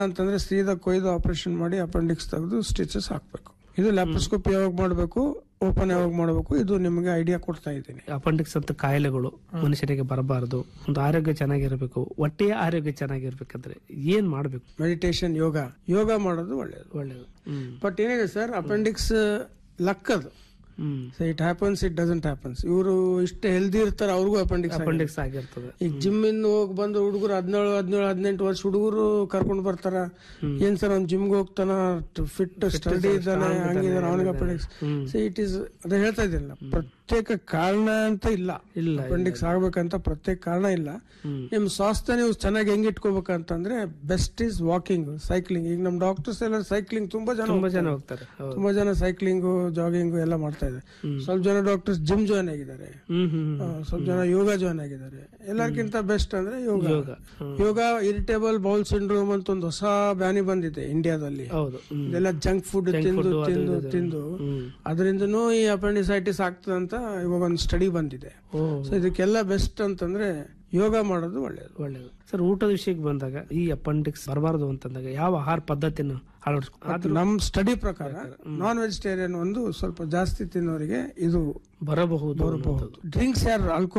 ಅಂತಂದ್ರೆ ಸೀದಾ ಕೊಯ್ದು ಆಪರೇಷನ್ ಮಾಡಿ ಅಪೆಂಡಿಕ್ಸ್ ತೆಗೆದು ಸ್ಟಿಚಸ್ ಹಾಕ್ಬೇಕು. ಇದು ಲ್ಯಾಪ್ರೋಸ್ಕೋಪಿ ಯಾವಾಗ ಮಾಡಬೇಕು, ಓಪನ್ ಯಾವಾಗ ಮಾಡಬೇಕು, ಇದು ನಿಮಗೆ ಐಡಿಯಾ ಕೊಡ್ತಾ ಇದ್ದೀನಿ. ಅಪೆಂಡಿಕ್ಸ್ ಅಂತ ಕಾಯಿಲೆಗಳು ಮನುಷ್ಯನಿಗೆ ಬರಬಾರದು, ಒಂದು ಆರೋಗ್ಯ ಚೆನ್ನಾಗಿರ್ಬೇಕು, ಹೊಟ್ಟೆಯ ಆರೋಗ್ಯ ಚೆನ್ನಾಗಿರ್ಬೇಕಂದ್ರೆ ಏನ್ ಮಾಡ್ಬೇಕು? ಮೆಡಿಟೇಷನ್, ಯೋಗ ಮಾಡೋದು ಒಳ್ಳೇದು. ಬಟ್ ಏನಿದೆ sir, appendix ಲಕ್ಕದು. It happens, it doesn't happens. ಇವರು ಇಷ್ಟೇ ಹೆಲ್ದಿ ಇರ್ತಾರೆ, ಅವ್ರಿಗೂ ಅಪೆಂಡಿಕ್ಸ್ ಆಗಿರ್ತದೆ. ಈಗ ಜಿಮ್ ಇಂದ ಹೋಗಿ ಬಂದು ಹುಡುಗರು 17-18 ವರ್ಷ ಹುಡುಗರು ಕರ್ಕೊಂಡು ಬರ್ತಾರ. ಏನ್ ಸರ್ ಅವ್ನು ಜಿಮ್ಗೆ ಹೋಗ್ತಾನ, ಫಿಟ್ ಸ್ಟಡಿ ಇದ್ದಾನೆ, ಹಂಗಿದಾನೆ, ಅವನಿಗೆ ಅಪೆಂಡಿಕ್ಸ್. ಇಟ್ ಈಸ್ ಅದೇ ಹೇಳ್ತಾ ಇದ್ದಿಲ್ಲ, ಪ್ರತ್ಯೇಕ ಕಾರಣ ಅಂತ ಇಲ್ಲ. ಅಪೆಂಡಿಕ್ಸ್ ಆಗ್ಬೇಕಂತ ಪ್ರತ್ಯೇಕ ಕಾರಣ ಇಲ್ಲ. ನಿಮ್ ಸ್ವಾಸ್ಥ್ಯ ನೀವು ಚೆನ್ನಾಗಿ ಹೆಂಗ್ ಇಟ್ಕೋಬೇಕಂತಂದ್ರೆ ಬೆಸ್ಟ್ ಈಸ್ ವಾಕಿಂಗ್, ಸೈಕ್ಲಿಂಗ್. ಈಗ ನಮ್ ಡಾಕ್ಟರ್ಸ್ ಎಲ್ಲ ಸೈಕ್ಲಿಂಗ್ ತುಂಬಾ ಜನ ಹೋಗ್ತಾರೆ. ತುಂಬಾ ಜನ ಸೈಕ್ಲಿಂಗ್, ಜಾಗಿಂಗ್ ಎಲ್ಲ ಮಾಡ್ತಾ ಇದ್ದಾರೆ. ಸ್ವಲ್ಪ ಜನ ಡಾಕ್ಟರ್ಸ್ ಜಿಮ್ ಜಾಯ್ನ್ ಆಗಿದ್ದಾರೆ, ಸ್ವಲ್ಪ ಜನ ಯೋಗ ಜಾಯ್ನ್ ಆಗಿದ್ದಾರೆ. ಎಲ್ಲರಿಗಿಂತ ಬೆಸ್ಟ್ ಅಂದ್ರೆ ಯೋಗ. ಇರಿಟೇಬಲ್ ಬೌಲ್ ಸಿಂಡ್ರೋಮ್ ಅಂತ ಒಂದು ಹೊಸ ಬ್ಯಾನಿ ಬಂದಿದೆ ಇಂಡಿಯಾದಲ್ಲಿ. ಇದೆಲ್ಲ ಜಂಕ್ ಫುಡ್ ತಿಂದು ಅದರಿಂದನೂ ಈ ಅಪೆಂಡಿಸೈಟಿಸ್ ಆಗ್ತದಂತ ಇವಾಗ ಒಂದು ಸ್ಟಡಿ ಬಂದಿದೆ. ಸೊ ಇದಕ್ಕೆಲ್ಲ ಬೆಸ್ಟ್ ಅಂತಂದ್ರೆ ಯೋಗ ಮಾಡೋದು ಒಳ್ಳೇದು. ಸರ್, ಊಟದ ವಿಷಯಕ್ಕೆ ಬಂದಾಗ ಈ ಅಪೆಂಡಿಕ್ಸ್ ಬರಬಾರದು ಅಂತಂದಾಗ ಯಾವ ಆಹಾರ ಪದ್ಧತಿಯನ್ನು ಅಳವಡಿಸ್ಕೊಂಡು? ನಮ್ ಸ್ಟಡಿ ಪ್ರಕಾರ ನಾನ್ ವೆಜಿಟೇರಿಯನ್ ಒಂದು ಸ್ವಲ್ಪ ಜಾಸ್ತಿ ತಿನ್ನೋರಿಗೆ ಇದು ಬರಬಹುದು. ಡ್ರಿಂಕ್ಸ್ ಯಾರು ಆಲ್ಕೋಹಾಲ್